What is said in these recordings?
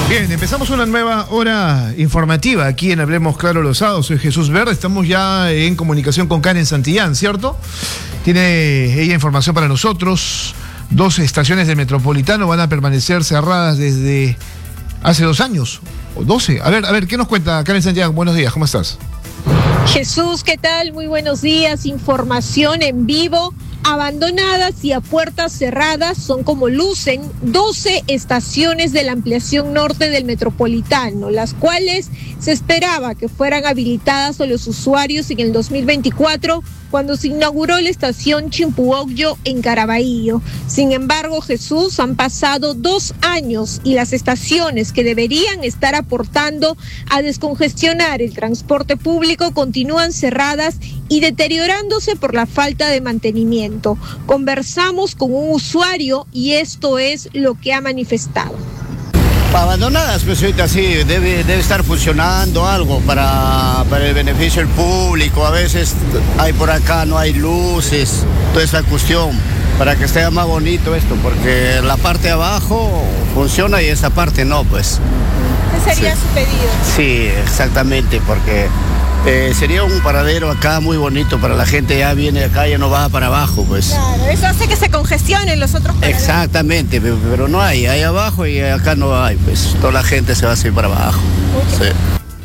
Bien, empezamos una nueva hora informativa aquí en Hablemos Claro los Sábados. Soy Jesús Verde, estamos ya en comunicación con Karen Santillán, ¿cierto? Tiene ella información para nosotros. 2 estaciones del Metropolitano van a permanecer cerradas desde hace 2 años, o 12. A ver, ¿qué nos cuenta Karen Santillán? Buenos días, ¿cómo estás? Jesús, ¿qué tal? Muy buenos días, información en vivo. Abandonadas y a puertas cerradas son como lucen 12 estaciones de la ampliación norte del Metropolitano, las cuales se esperaba que fueran habilitadas a los usuarios en el 2024, cuando se inauguró la estación Chimpuocyo en Caraballo. Sin embargo, Jesús, han pasado 2 años y las estaciones que deberían estar aportando a descongestionar el transporte público continúan cerradas y deteriorándose por la falta de mantenimiento. Conversamos con un usuario y esto es lo que ha manifestado. Abandonadas, pues ahorita sí, debe estar funcionando algo para el beneficio del público. A veces hay por acá, no hay luces, toda esa cuestión, para que esté más bonito esto, porque la parte de abajo funciona y esta parte no, pues. ¿Qué sería su pedido? Sí, exactamente, porque sería un paradero acá muy bonito para la gente, ya viene acá, ya no baja para abajo, pues. Claro, eso hace que se congestionen los otros paraderos. Exactamente, pero no hay abajo y acá no hay, pues toda la gente se va a hacer para abajo. Okay. Sí.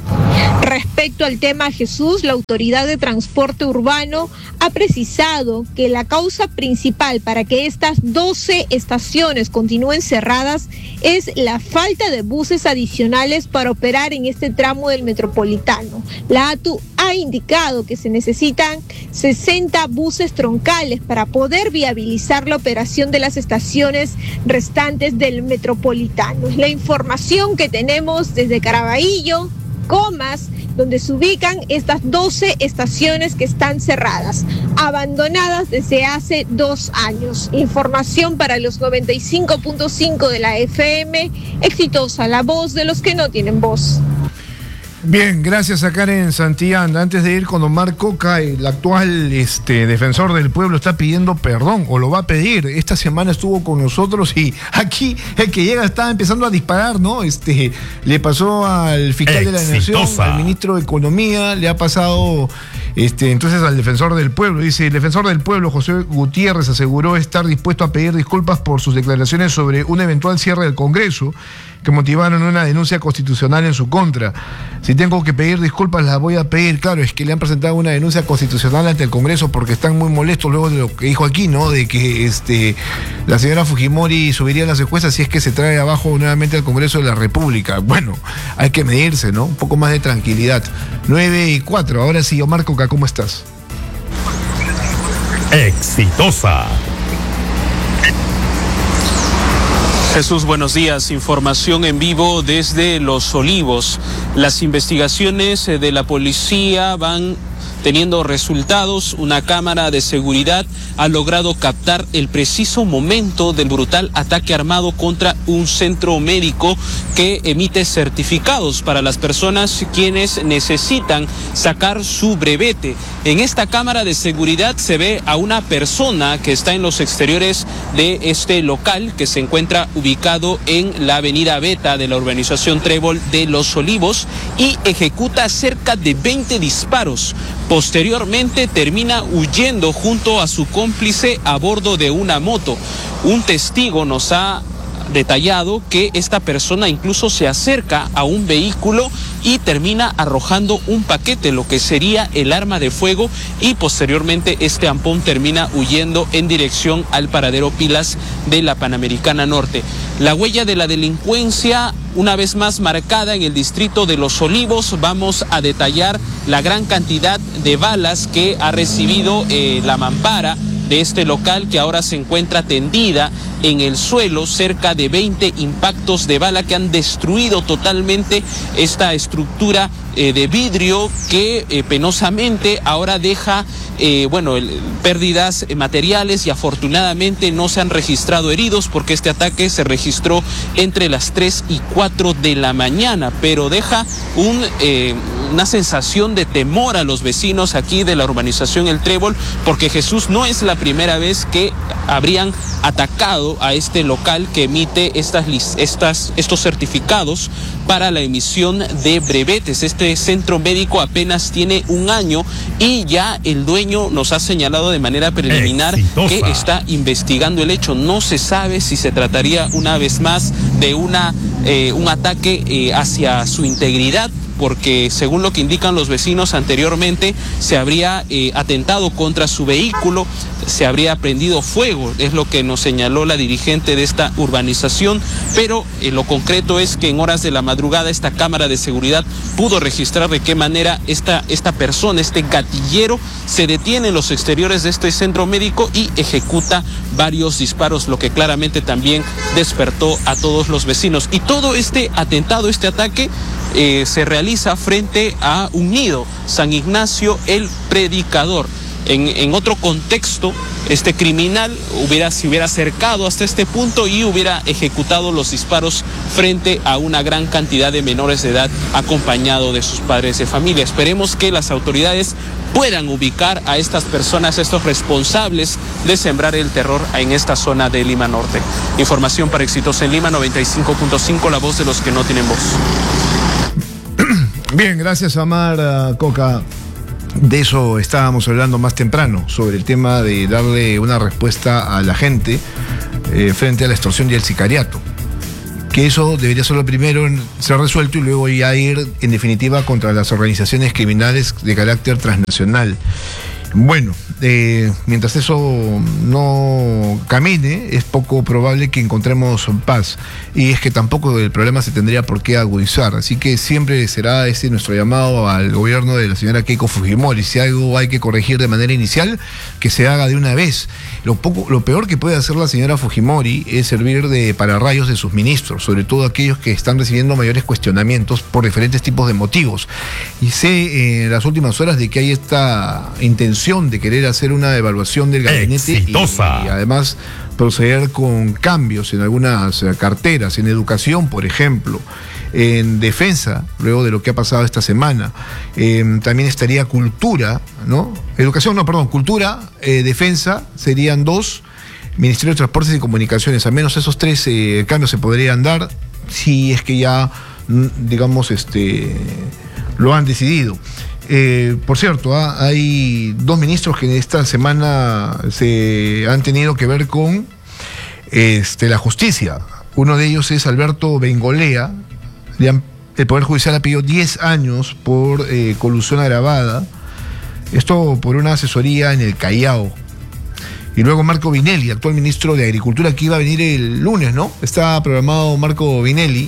Respecto al tema, Jesús, la Autoridad de Transporte Urbano ha precisado que la causa principal para que estas 12 estaciones continúen cerradas es la falta de buses adicionales para operar en este tramo del Metropolitano. La ATU ha indicado que se necesitan 60 buses troncales para poder viabilizar la operación de las estaciones restantes del Metropolitano. Es la información que tenemos desde Caraballo, Comas, donde se ubican estas 12 estaciones que están cerradas, abandonadas desde hace 2 años. Información para los 95.5 de la FM, exitosa, la voz de los que no tienen voz. Bien, gracias a Karen Santillán. Antes de ir con Omar Coca, el actual defensor del pueblo está pidiendo perdón, o lo va a pedir. Esta semana estuvo con nosotros y aquí el que llega estaba empezando a disparar, ¿no? Le pasó al fiscal de la Nación, al ministro de Economía, le ha pasado entonces al defensor del pueblo. Dice, el defensor del pueblo, José Gutiérrez, aseguró estar dispuesto a pedir disculpas por sus declaraciones sobre un eventual cierre del Congreso que motivaron una denuncia constitucional en su contra. Si tengo que pedir disculpas, las voy a pedir. Claro, es que le han presentado una denuncia constitucional ante el Congreso porque están muy molestos luego de lo que dijo aquí, ¿no? De que la señora Fujimori subiría las encuestas si es que se trae abajo nuevamente al Congreso de la República. Bueno, hay que medirse, ¿no? Un poco más de tranquilidad. 9:04. Ahora sí, Omar Coca, ¿cómo estás? Exitosa. Jesús, buenos días. Información en vivo desde Los Olivos. Las investigaciones de la policía van teniendo resultados. Una cámara de seguridad ha logrado captar el preciso momento del brutal ataque armado contra un centro médico que emite certificados para las personas quienes necesitan sacar su brevete. En esta cámara de seguridad se ve a una persona que está en los exteriores de este local que se encuentra ubicado en la avenida Beta de la urbanización Trébol de Los Olivos y ejecuta cerca de 20 disparos. Posteriormente termina huyendo junto a su cómplice a bordo de una moto. Un testigo nos ha detallado que esta persona incluso se acerca a un vehículo y termina arrojando un paquete, lo que sería el arma de fuego, y posteriormente este ampón termina huyendo en dirección al paradero Pilas de la Panamericana Norte. La huella de la delincuencia, una vez más marcada en el distrito de Los Olivos. Vamos a detallar la gran cantidad de balas que ha recibido la mampara de este local, que ahora se encuentra tendida en el suelo. Cerca de 20 impactos de bala que han destruido totalmente esta estructura de vidrio que penosamente ahora deja pérdidas materiales, y afortunadamente no se han registrado heridos porque este ataque se registró entre las 3 y 4 de la mañana, pero deja una sensación de temor a los vecinos aquí de la urbanización El Trébol, porque Jesús no es la primera vez que habrían atacado acceso a este local que emite estos certificados para la emisión de brevetes. Este centro médico apenas tiene 1 año y ya el dueño nos ha señalado de manera preliminar que está investigando el hecho. No se sabe si se trataría una vez más de un ataque hacia su integridad, porque según lo que indican los vecinos anteriormente se habría atentado contra su vehículo, se habría prendido fuego, es lo que nos señaló la dirigente de esta urbanización, pero lo concreto es que en horas de la madrugada esta cámara de seguridad pudo registrar de qué manera esta persona, este gatillero, se detiene en los exteriores de este centro médico y ejecuta varios disparos, lo que claramente también despertó a todos los vecinos. Y todo este atentado, este ataque, se realiza frente a un nido, San Ignacio el Predicador. En otro contexto, este criminal se hubiera acercado hasta este punto y hubiera ejecutado los disparos frente a una gran cantidad de menores de edad acompañado de sus padres de familia. Esperemos que las autoridades puedan ubicar a estas personas, estos responsables de sembrar el terror en esta zona de Lima Norte. Información para Éxitos en Lima 95.5, la voz de los que no tienen voz. Bien, gracias Amar Coca. De eso estábamos hablando más temprano, sobre el tema de darle una respuesta a la gente frente a la extorsión y el sicariato. Que eso debería ser lo primero en ser resuelto y luego ya ir en definitiva contra las organizaciones criminales de carácter transnacional. Bueno, mientras eso no camine, es poco probable que encontremos paz. Y es que tampoco el problema se tendría por qué agudizar. Así que siempre será nuestro llamado al gobierno de la señora Keiko Fujimori. Si algo hay que corregir de manera inicial, que se haga de una vez. Lo peor que puede hacer la señora Fujimori es servir de pararrayos de sus ministros, sobre todo aquellos que están recibiendo mayores cuestionamientos por diferentes tipos de motivos. Y sé en las últimas horas de que hay esta intención de querer hacer una evaluación del gabinete y además proceder con cambios en algunas carteras, en educación, por ejemplo, en defensa, luego de lo que ha pasado esta semana. También estaría cultura, ¿no? Cultura, defensa, serían 2, Ministerio de Transportes y Comunicaciones, al menos esos 3 cambios se podrían dar si es que ya, digamos, lo han decidido. Por cierto, hay 2 ministros que esta semana se han tenido que ver con la justicia. Uno de ellos es Alberto Bengolea. El Poder Judicial ha pedido 10 años por colusión agravada. Esto por una asesoría en el Callao. Y luego Marco Vinelli, actual ministro de Agricultura, que iba a venir el lunes, ¿no? Está programado Marco Vinelli.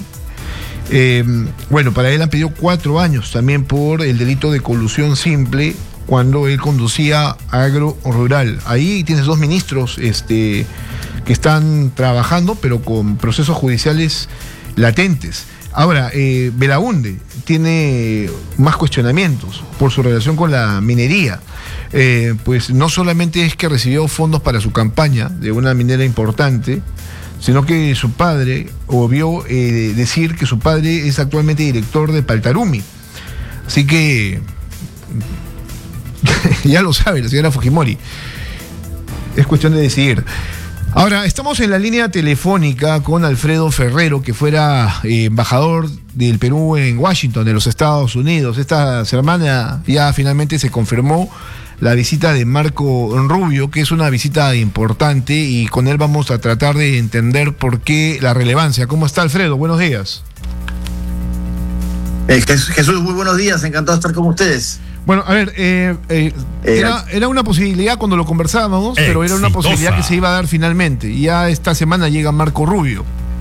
Para él han pedido 4 años también por el delito de colusión simple cuando él conducía agro-rural. Ahí tienes 2 ministros que están trabajando, pero con procesos judiciales latentes. Ahora, Belaunde tiene más cuestionamientos por su relación con la minería. Pues no solamente es que recibió fondos para su campaña de una minera importante, sino que su padre, obvió decir que su padre es actualmente director de Paltarumi. Así que ya lo sabe la señora Fujimori. Es cuestión de decidir. Ahora, estamos en la línea telefónica con Alfredo Ferrero, que fuera embajador del Perú en Washington, en los Estados Unidos. Esta semana ya finalmente se confirmó la visita de Marco Rubio, que es una visita importante, y con él vamos a tratar de entender por qué la relevancia. ¿Cómo está, Alfredo? Buenos días. Jesús, muy buenos días, encantado de estar con ustedes. Bueno, a ver, era una posibilidad cuando lo conversábamos, pero era una posibilidad que se iba a dar finalmente. Y ya esta semana llega Marco Rubio.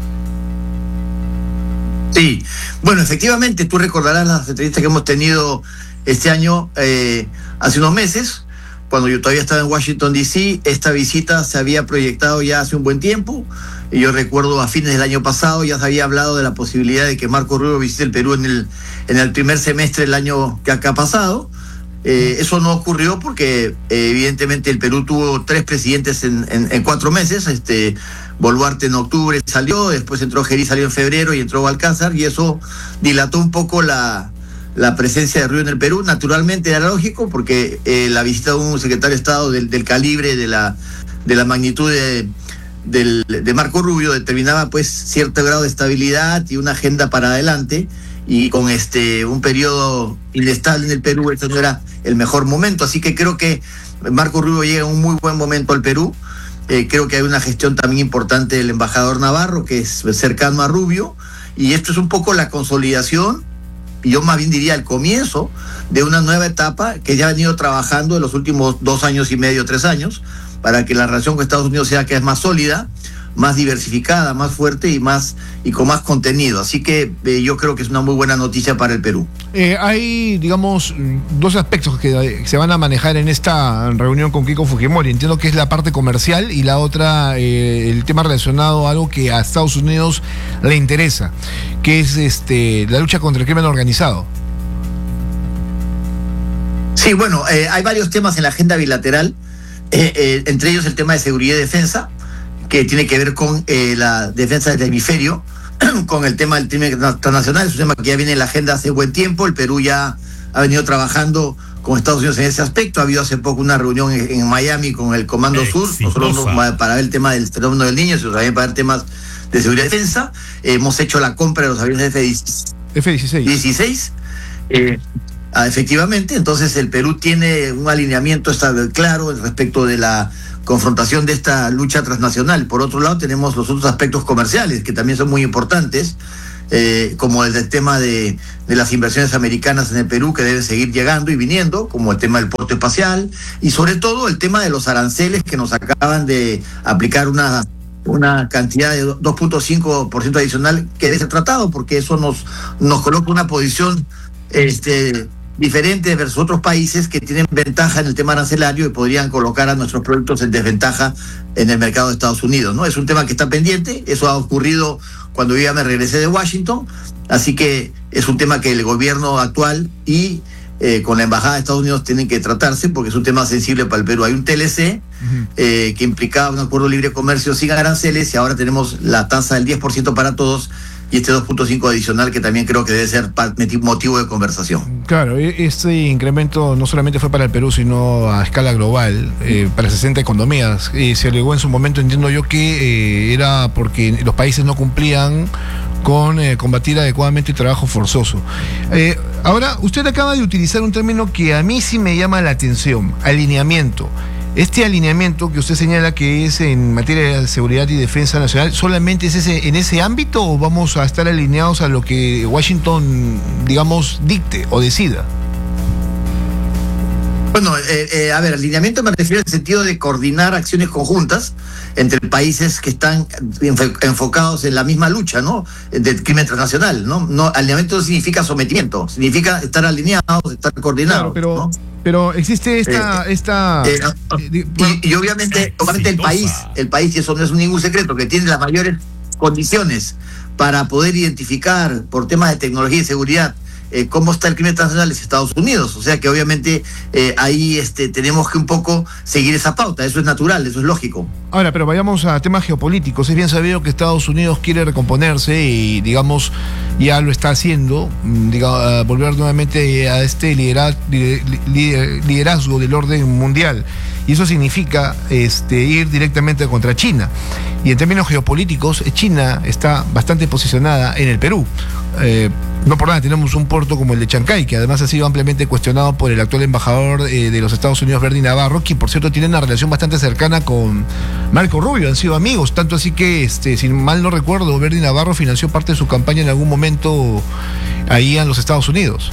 Sí, bueno, efectivamente, tú recordarás las entrevistas que hemos tenido este año, hace unos meses, cuando yo todavía estaba en Washington, D.C., esta visita se había proyectado ya hace un buen tiempo, y yo recuerdo a fines del año pasado ya se había hablado de la posibilidad de que Marco Rubio visite el Perú en el primer semestre del año que acá ha pasado. Eso no ocurrió porque evidentemente el Perú tuvo 3 presidentes en 4 meses. Boluarte en octubre salió, después entró Gerí, salió en febrero, y entró Balcázar, y eso dilató un poco la presencia de Rubio en el Perú. Naturalmente era lógico, porque la visita de un secretario de Estado del calibre, de la magnitud de Marco Rubio determinaba pues cierto grado de estabilidad y una agenda para adelante, y con un periodo inestable en el Perú, este no era el mejor momento. Así que creo que Marco Rubio llega en un muy buen momento al Perú. Creo que hay una gestión también importante del embajador Navarro, que es cercano a Rubio, y esto es un poco la consolidación, y yo más bien diría el comienzo de una nueva etapa que ya ha venido trabajando en los últimos 2 años y medio, 3 años, para que la relación con Estados Unidos sea que es más sólida, más diversificada, más fuerte y con más contenido. Así que yo creo que es una muy buena noticia para el Perú. Hay, digamos, 2 aspectos que se van a manejar en esta reunión con Keiko Fujimori. Entiendo que es la parte comercial y la otra, el tema relacionado a algo que a Estados Unidos le interesa, que es la lucha contra el crimen organizado. Sí, bueno, hay varios temas en la agenda bilateral, entre ellos el tema de seguridad y defensa, que tiene que ver con la defensa del hemisferio, con el tema del crimen transnacional. Es un tema que ya viene en la agenda hace buen tiempo. El Perú ya ha venido trabajando con Estados Unidos en ese aspecto. Ha habido hace poco una reunión en Miami con el Comando Sur, no solo para ver el tema del fenómeno del niño, sino también para ver temas de seguridad y defensa. Hemos hecho la compra de los aviones F-16. Efectivamente, entonces el Perú tiene un alineamiento claro respecto de la confrontación de esta lucha transnacional. Por otro lado, tenemos los otros aspectos comerciales que también son muy importantes, como el tema de las inversiones americanas en el Perú, que deben seguir llegando y viniendo, como el tema del puerto espacial, y sobre todo el tema de los aranceles que nos acaban de aplicar una cantidad de 2.5% adicional que debe ser tratado, porque eso nos coloca una posición diferente versus otros países que tienen ventaja en el tema arancelario y podrían colocar a nuestros productos en desventaja en el mercado de Estados Unidos, ¿no? Es un tema que está pendiente. Eso ha ocurrido cuando yo ya me regresé de Washington, así que es un tema que el gobierno actual y con la embajada de Estados Unidos tienen que tratarse, porque es un tema sensible para el Perú. Hay un TLC que implicaba un acuerdo de libre comercio sin aranceles, y ahora tenemos la tasa del 10% para todos, y 2.5 adicional, que también creo que debe ser motivo de conversación. Claro, este incremento no solamente fue para el Perú, sino a escala global, para 60 economías. Se alegó en su momento, entiendo yo, que era porque los países no cumplían con combatir adecuadamente el trabajo forzoso. Ahora, usted acaba de utilizar un término que a mí sí me llama la atención: alineamiento. Este alineamiento que usted señala que es en materia de seguridad y defensa nacional, ¿solamente es en ese ámbito, o vamos a estar alineados a lo que Washington, digamos, dicte o decida? Bueno, a ver, alineamiento me refiero al sentido de coordinar acciones conjuntas entre países que están enfocados en la misma lucha, ¿no?, del crimen transnacional, ¿no? No, alineamiento no significa sometimiento, significa estar alineados, estar coordinados. Claro, ¿no? Pero existe y obviamente el país, y eso no es ningún secreto, que tiene las mayores condiciones para poder identificar por temas de tecnología y seguridad cómo está el crimen transnacional, es Estados Unidos. O sea que obviamente ahí tenemos que un poco seguir esa pauta. Eso es natural, eso es lógico. Ahora, pero vayamos a temas geopolíticos. Es bien sabido que Estados Unidos quiere recomponerse y, digamos, ya lo está haciendo, volver nuevamente a este liderazgo del orden mundial. Y eso significa ir directamente contra China. Y en términos geopolíticos, China está bastante posicionada en el Perú. No por nada tenemos un puerto como el de Chancay, que además ha sido ampliamente cuestionado por el actual embajador de los Estados Unidos, Bernie Navarro, quien por cierto tiene una relación bastante cercana con Marco Rubio, han sido amigos, tanto así que, si mal no recuerdo, Bernie Navarro financió parte de su campaña en algún momento ahí en los Estados Unidos.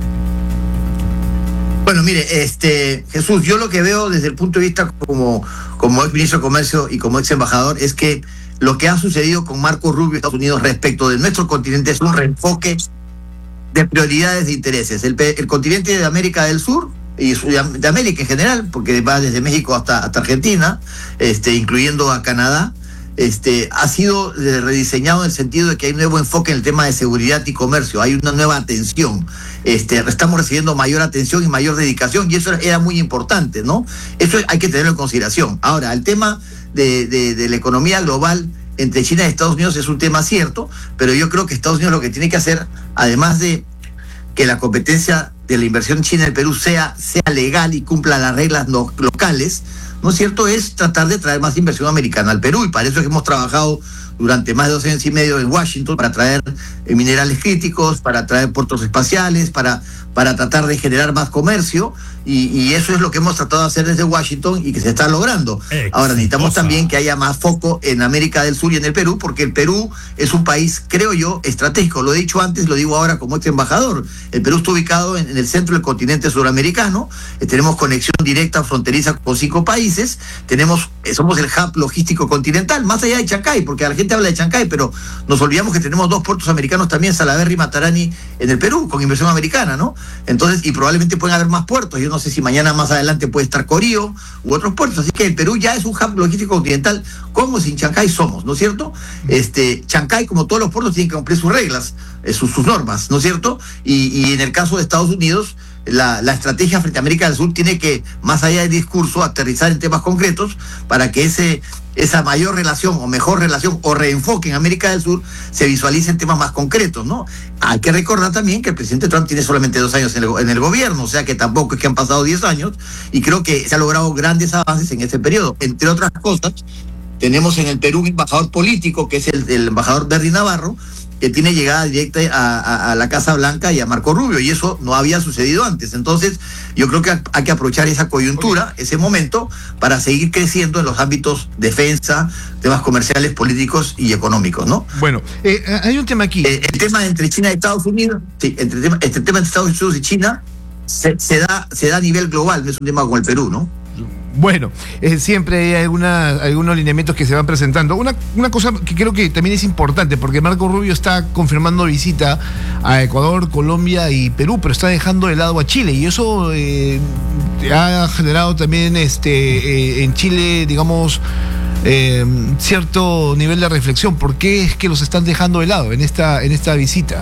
Bueno, mire, Jesús, yo lo que veo desde el punto de vista como ex ministro de Comercio y como ex embajador es que lo que ha sucedido con Marco Rubio y Estados Unidos respecto de nuestro continente es un reenfoque de prioridades de intereses. El continente de América del Sur y de América en general, porque va desde México hasta Argentina, incluyendo a Canadá, ha sido rediseñado en el sentido de que hay un nuevo enfoque en el tema de seguridad y comercio, hay una nueva atención, estamos recibiendo mayor atención y mayor dedicación, y eso era muy importante, ¿no? Eso hay que tenerlo en consideración. Ahora, el tema de la economía global entre China y Estados Unidos es un tema cierto, pero yo creo que Estados Unidos lo que tiene que hacer, además de que la competencia de la inversión china en el Perú sea legal y cumpla las reglas locales, ¿no es cierto?, es tratar de traer más inversión americana al Perú, y para eso es que hemos trabajado durante más de 2 años y medio en Washington para traer minerales críticos, para traer puertos espaciales, para tratar de generar más comercio, y eso es lo que hemos tratado de hacer desde Washington y que se está logrando. Ahora necesitamos también que haya más foco en América del Sur y en el Perú, porque el Perú es un país, creo yo, estratégico. Lo he dicho antes, lo digo ahora como ex embajador. El Perú está ubicado en el centro del continente suramericano, tenemos conexión directa fronteriza con 5 países, somos el hub logístico continental, más allá de Chancay, porque la gente habla de Chancay, pero nos olvidamos que tenemos 2 puertos americanos también, Salaverry y Matarani, en el Perú, con inversión americana, ¿no? Entonces, y probablemente pueden haber más puertos. Yo no sé si mañana más adelante puede estar Corío u otros puertos. Así que el Perú ya es un hub logístico continental, como sin Chancay somos, ¿no es cierto? Chancay, como todos los puertos, tiene que cumplir sus reglas, sus normas, ¿no es cierto? Y en el caso de Estados Unidos, la estrategia frente a América del Sur tiene que, más allá del discurso, aterrizar en temas concretos para que esa mayor relación o mejor relación o reenfoque en América del Sur se visualice en temas más concretos, ¿no? Hay que recordar también que el presidente Trump tiene solamente 2 años en el gobierno, o sea que tampoco es que han pasado 10 años, y creo que se han logrado grandes avances en ese periodo. Entre otras cosas, tenemos en el Perú un embajador político, que es el embajador Berry Navarro, que tiene llegada directa a la Casa Blanca y a Marco Rubio, y eso no había sucedido antes. Entonces, yo creo que hay que aprovechar esa coyuntura, ese momento, para seguir creciendo en los ámbitos defensa, temas comerciales, políticos y económicos, ¿no? Bueno, hay un tema aquí. El tema entre China y Estados Unidos, sí, el tema entre Estados Unidos y China se da a nivel global, no es un tema como el Perú, ¿no? Bueno, siempre hay algunos lineamientos que se van presentando. Una cosa que creo que también es importante, porque Marco Rubio está confirmando visita a Ecuador, Colombia y Perú, pero está dejando de lado a Chile, y eso ha generado también en Chile, digamos, cierto nivel de reflexión. ¿Por qué es que los están dejando de lado en esta visita?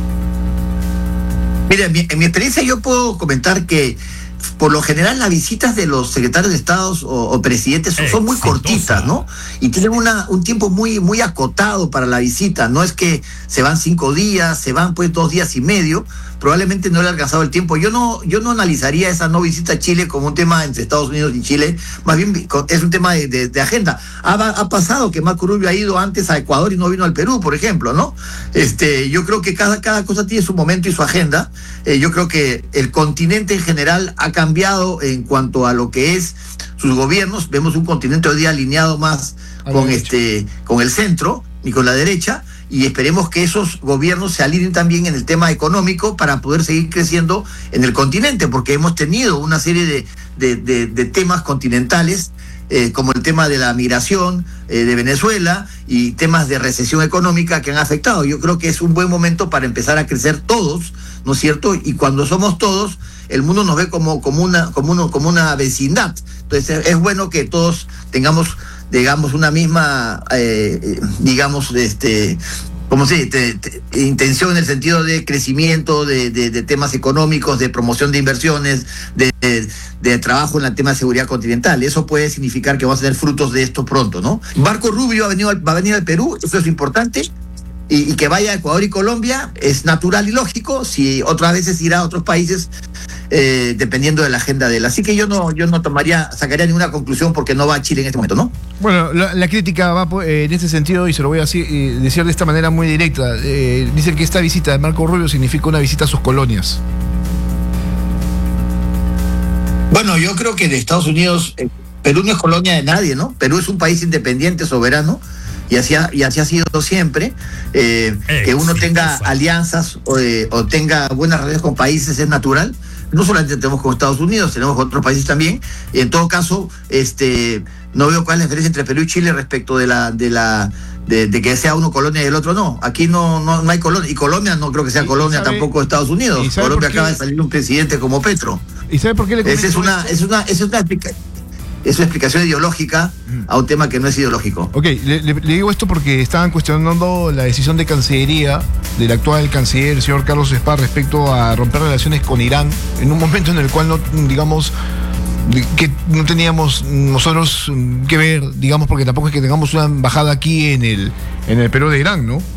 Mira, en mi experiencia yo puedo comentar que por lo general las visitas de los secretarios de Estado o presidentes son muy cortitas, ¿no? Y tienen un tiempo muy, muy acotado para la visita. No es que se van 5 días, se van pues 2 días y medio. Probablemente no le ha alcanzado el tiempo. Yo no analizaría esa no visita a Chile como un tema entre Estados Unidos y Chile. Más bien es un tema de agenda. Ha pasado que Marco Rubio ha ido antes a Ecuador y no vino al Perú, por ejemplo, ¿no? Yo creo que cada cosa tiene su momento y su agenda. Yo creo que el continente en general ha cambiado en cuanto a lo que es sus gobiernos. Vemos un continente hoy día alineado más con el centro y con la derecha, y esperemos que esos gobiernos se alineen también en el tema económico para poder seguir creciendo en el continente, porque hemos tenido una serie de temas continentales, como el tema de la migración de Venezuela y temas de recesión económica que han afectado. Yo creo que es un buen momento para empezar a crecer todos, ¿no es cierto? Y cuando somos todos, el mundo nos ve como una vecindad. Entonces es bueno que todos tengamos, digamos, una misma, ¿cómo se dice? Intención en el sentido de crecimiento, de temas económicos, de promoción de inversiones, de trabajo en el tema de seguridad continental. Eso puede significar que vamos a tener frutos de esto pronto, ¿no? Marco Rubio va a venir al Perú, eso es importante, y que vaya a Ecuador y Colombia es natural y lógico. Si otras veces irá a otros países, dependiendo de la agenda de él. Así que yo no sacaría ninguna conclusión porque no va a Chile en este momento, ¿no? Bueno, la crítica va en ese sentido, y se lo voy a decir de esta manera muy directa. Dicen que esta visita de Marco Rubio significa una visita a sus colonias. Bueno, yo creo que de Estados Unidos, Perú no es colonia de nadie, ¿no? Perú es un país independiente, soberano, y así ha sido siempre. Que uno tenga alianzas o tenga buenas relaciones con países es natural. No solamente tenemos con Estados Unidos, tenemos con otros países también. Y en todo caso, no veo cuál es la diferencia entre Perú y Chile respecto de que sea uno colonia y el otro no. Aquí no hay colonia, y Colombia no creo que sea colonia tampoco de Estados Unidos. Colombia acaba de salir un presidente como Petro. ¿Y sabe por qué le comento es una explicación ideológica a un tema que no es ideológico. Ok, le digo esto porque estaban cuestionando la decisión de Cancillería del actual canciller, el señor Carlos Espar, respecto a romper relaciones con Irán, en un momento en el cual no teníamos nosotros que ver, digamos, porque tampoco es que tengamos una embajada aquí en el Perú de Irán, ¿no?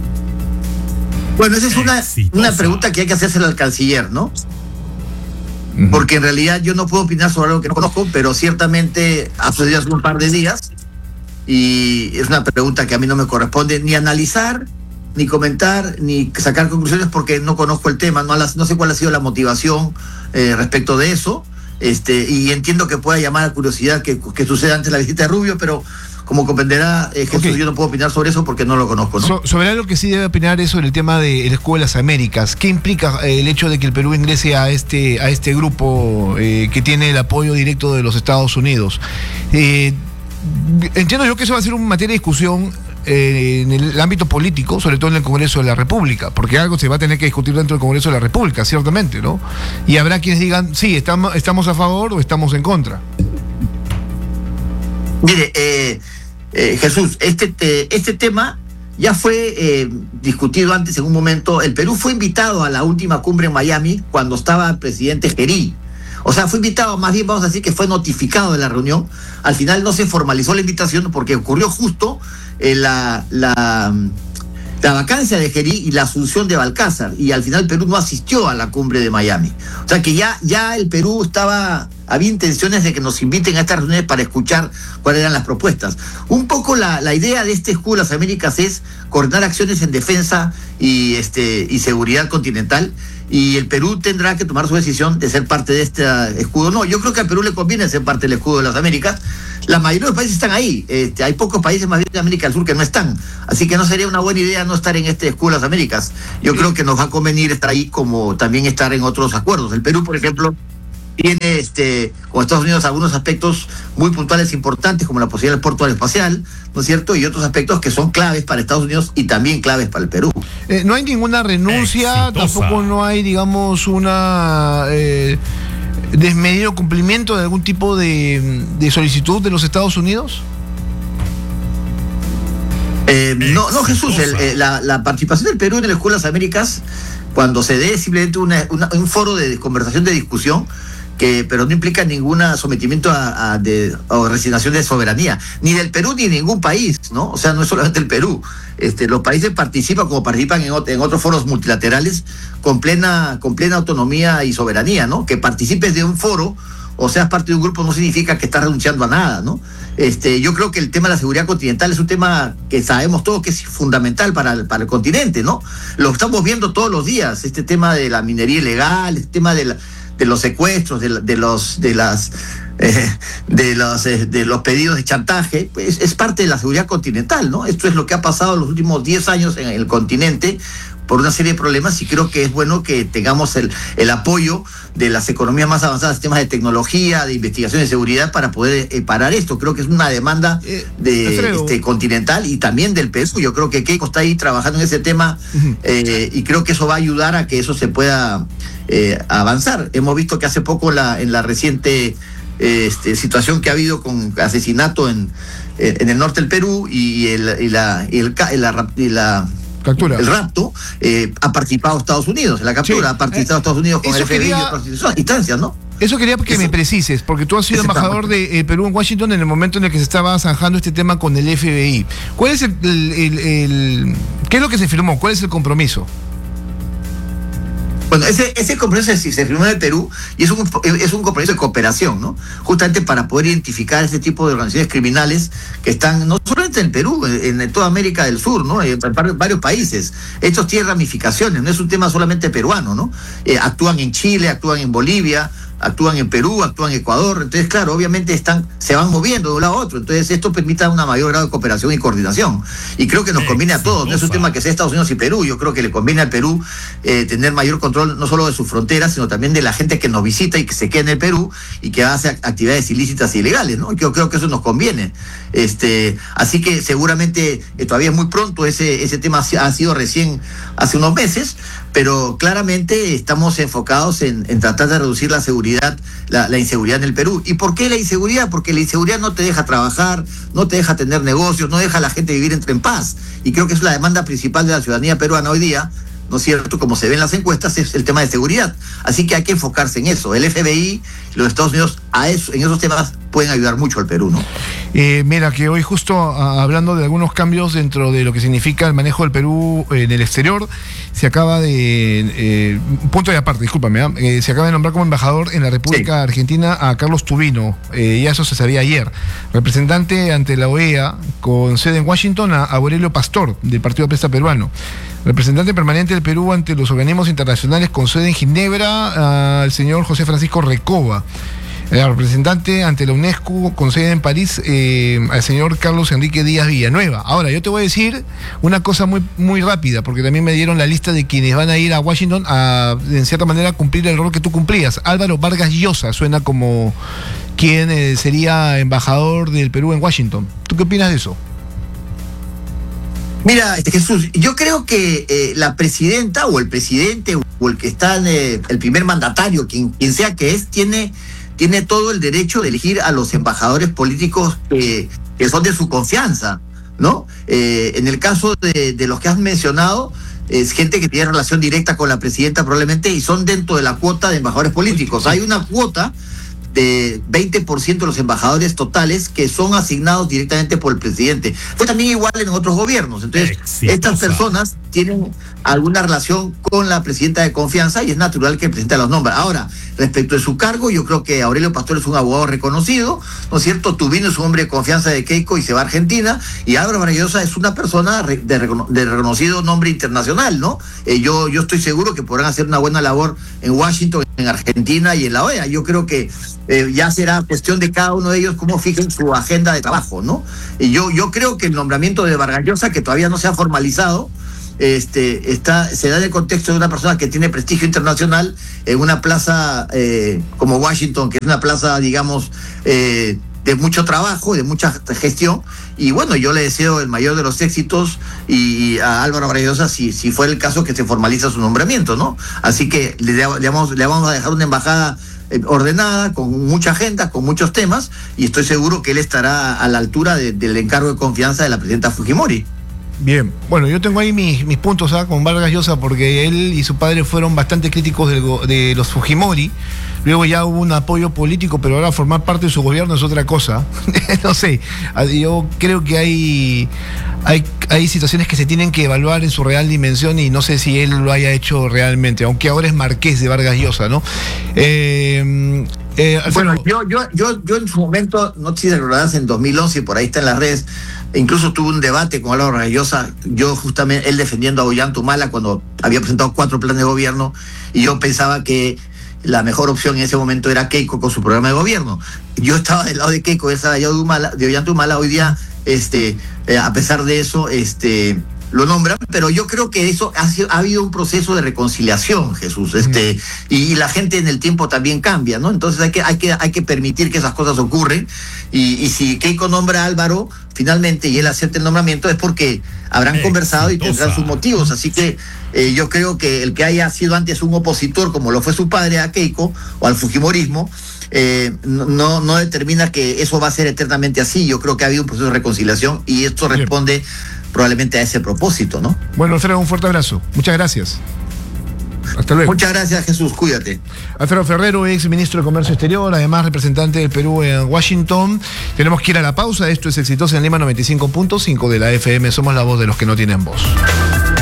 Bueno, esa es una pregunta que hay que hacérsela al canciller, ¿no? porque en realidad yo no puedo opinar sobre algo que no conozco, pero ciertamente ha sucedido hace un par de días y es una pregunta que a mí no me corresponde ni analizar, ni comentar, ni sacar conclusiones porque no conozco el tema, no sé cuál ha sido la motivación respecto de eso, y entiendo que pueda llamar a curiosidad que suceda antes de la visita de Rubio, pero como comprenderá, Jesús, yo no puedo opinar sobre eso porque no lo conozco, ¿no? Sobre algo que sí debe opinar es sobre el tema del Escudo de las Américas. ¿Qué implica el hecho de que el Perú ingrese a este grupo que tiene el apoyo directo de los Estados Unidos? Entiendo yo que eso va a ser una materia de discusión en el ámbito político, sobre todo en el Congreso de la República, porque algo se va a tener que discutir dentro del Congreso de la República, ciertamente, ¿no? Y habrá quienes digan, sí, estamos a favor o estamos en contra. Mire, Jesús, este tema ya fue discutido antes en un momento. El Perú fue invitado a la última cumbre en Miami cuando estaba el presidente Gerí. O sea, fue invitado, más bien vamos a decir que fue notificado de la reunión. Al final no se formalizó la invitación porque ocurrió justo la vacancia de Gerí y la asunción de Balcázar, y al final Perú no asistió a la cumbre de Miami. O sea que ya el Perú había intenciones de que nos inviten a estas reuniones para escuchar cuáles eran las propuestas. Un poco la idea de este Escudo de las Américas es coordinar acciones en defensa y seguridad continental, y el Perú tendrá que tomar su decisión de ser parte de este escudo. No, yo creo que al Perú le conviene ser parte del Escudo de las Américas. La mayoría de los países están ahí. Hay pocos países más bien de América del Sur que no están. Así que no sería una buena idea no estar en este Escudo de las Américas. Yo creo que nos va a convenir estar ahí, como también estar en otros acuerdos. El Perú, por ejemplo, tiene con Estados Unidos algunos aspectos muy puntuales importantes, como la posibilidad del puerto espacial, ¿no es cierto? Y otros aspectos que son claves para Estados Unidos y también claves para el Perú. No hay ninguna renuncia, tampoco no hay, digamos, una desmedido cumplimiento de algún tipo de solicitud de los Estados Unidos. No, Jesús, la participación del Perú en el Escudo de las Américas, cuando se dé simplemente un foro de conversación, de discusión, pero no implica ningún sometimiento o resignación de soberanía, ni del Perú ni de ningún país, ¿no? O sea, no es solamente el Perú. Los países participan como participan en otros foros multilaterales con plena autonomía y soberanía, ¿no? Que participes de un foro o seas parte de un grupo no significa que estás renunciando a nada, ¿no? Yo creo que el tema de la seguridad continental es un tema que sabemos todos que es fundamental para el continente, ¿no? Lo estamos viendo todos los días, este tema de la minería ilegal, este tema de los secuestros, de los pedidos de chantaje, pues es parte de la seguridad continental, ¿no? Esto es lo que ha pasado en los últimos 10 años en el continente por una serie de problemas, y creo que es bueno que tengamos el apoyo de las economías más avanzadas, temas de tecnología, de investigación y seguridad, para poder parar esto. Creo que es una demanda continental y también del Perú. Yo creo que Keiko está ahí trabajando en ese tema, y creo que eso va a ayudar a que eso se pueda avanzar. Hemos visto que hace poco en la reciente situación que ha habido con asesinato en el norte del Perú y el rapto, ha participado Estados Unidos en la captura, ha participado Estados Unidos con el FBI y otras instancias, ¿no? Eso quería que me precises, porque tú has sido embajador de Perú en Washington en el momento en el que se estaba zanjando este tema con el FBI. ¿Cuál es qué es lo que se firmó? ¿Cuál es el compromiso? Bueno, ese compromiso se firmó en el Perú y es un compromiso de cooperación, ¿no? Justamente para poder identificar este tipo de organizaciones criminales que están no solamente en el Perú, en toda América del Sur, ¿no? En varios países. Estos tienen ramificaciones, no es un tema solamente peruano, ¿no? Actúan en Chile, actúan en Bolivia, actúan en Perú, actúan en Ecuador. Entonces, claro, obviamente se van moviendo de un lado a otro. Entonces, esto permite una mayor grado de cooperación y coordinación. Y creo que nos conviene a todos. No es un tema que sea Estados Unidos y Perú. Yo creo que le conviene al Perú tener mayor control, no solo de sus fronteras, sino también de la gente que nos visita y que se queda en el Perú y que hace actividades ilícitas e ilegales, ¿no? Yo creo que eso nos conviene. Así que seguramente todavía es muy pronto. Ese tema ha sido recién hace unos meses, pero claramente estamos enfocados en tratar de reducir la seguridad, la inseguridad en el Perú. ¿Y por qué la inseguridad? Porque la inseguridad no te deja trabajar, no te deja tener negocios, no deja a la gente vivir en paz. Y creo que es la demanda principal de la ciudadanía peruana hoy día, ¿no es cierto? Como se ve en las encuestas, es el tema de seguridad. Así que hay que enfocarse en eso. El FBI y los Estados Unidos en esos temas pueden ayudar mucho al Perú, ¿no? Mira, que hoy justo hablando de algunos cambios dentro de lo que significa el manejo del Perú en el exterior, se acaba de, punto de aparte, discúlpame, se acaba de nombrar como embajador en la República Argentina a Carlos Tubino, ya eso se sabía ayer, representante ante la OEA con sede en Washington a Aurelio Pastor, del Partido Aprista Peruano. Representante permanente del Perú ante los organismos internacionales con sede en Ginebra, al señor José Francisco Recoba. Representante ante la UNESCO con sede en París, al señor Carlos Enrique Díaz Villanueva. Ahora, yo te voy a decir una cosa muy, muy rápida, porque también me dieron la lista de quienes van a ir a Washington a, en cierta manera, cumplir el rol que tú cumplías. Álvaro Vargas Llosa suena como quien sería embajador del Perú en Washington. ¿Tú qué opinas de eso? Mira, Jesús, yo creo que la presidenta o el presidente o el que está en el primer mandatario, quien sea que es, tiene todo el derecho de elegir a los embajadores políticos que son de su confianza, ¿no? En el caso de los que has mencionado, es gente que tiene relación directa con la presidenta probablemente y son dentro de la cuota de embajadores políticos. Hay una cuota de 20% de los embajadores totales que son asignados directamente por el presidente. Fue también igual en otros gobiernos. Entonces, estas personas tienen alguna relación con la presidenta de confianza y es natural que el presidente los nombra. Ahora, respecto de su cargo, yo creo que Aurelio Pastor es un abogado reconocido, ¿no es cierto? Tubino es un hombre de confianza de Keiko y se va a Argentina, y Álvaro Vargas Llosa es una persona de reconocido nombre internacional, ¿no? Yo estoy seguro que podrán hacer una buena labor en Washington, en Argentina y en la OEA. Yo creo que ya será cuestión de cada uno de ellos cómo fijen su agenda de trabajo, ¿no? Y yo creo que el nombramiento de Vargas Llosa, que todavía no se ha formalizado, se da en el contexto de una persona que tiene prestigio internacional en una plaza como Washington, que es una plaza, digamos, de mucho trabajo, de mucha gestión, y bueno, yo le deseo el mayor de los éxitos y a Álvaro Vargas Llosa si fuera el caso que se formaliza su nombramiento, ¿no? Así que le vamos a dejar una embajada ordenada, con mucha agenda, con muchos temas, y estoy seguro que él estará a la altura del encargo de confianza de la presidenta Fujimori. Bien, bueno, yo tengo ahí mis puntos con Vargas Llosa, porque él y su padre fueron bastante críticos de los Fujimori. Luego ya hubo un apoyo político, pero ahora formar parte de su gobierno es otra cosa. No sé, yo creo que hay situaciones que se tienen que evaluar en su real dimensión y no sé si él lo haya hecho realmente, aunque ahora es marqués de Vargas Llosa, ¿no? Bueno, yo en su momento, no sé si recordarás, en 2011, por ahí está en las redes, incluso tuve un debate con Álvaro Vargas Llosa, yo justamente, él defendiendo a Ollanta cuando había presentado 4 planes de gobierno, y yo pensaba que la mejor opción en ese momento era Keiko con su programa de gobierno. Yo estaba del lado de Keiko, él estaba del lado de Ollanta. Hoy día, a pesar de eso, lo nombran, pero yo creo que eso ha habido un proceso de reconciliación, Jesús, y la gente en el tiempo también cambia, ¿no? Entonces hay que permitir que esas cosas ocurren, y si Keiko nombra a Álvaro finalmente y él acepta el nombramiento es porque habrán conversado y tendrán sus motivos, así que yo creo que el que haya sido antes un opositor como lo fue su padre a Keiko o al fujimorismo, no determina que eso va a ser eternamente así. Yo creo que ha habido un proceso de reconciliación y esto responde probablemente a ese propósito, ¿no? Bueno, Alfredo, un fuerte abrazo. Muchas gracias. Hasta luego. Muchas gracias, Jesús. Cuídate. Alfredo Ferrero, ex ministro de Comercio Exterior, además representante del Perú en Washington. Tenemos que ir a la pausa. Esto es Exitosa en Lima 95.5 de la FM. Somos la voz de los que no tienen voz.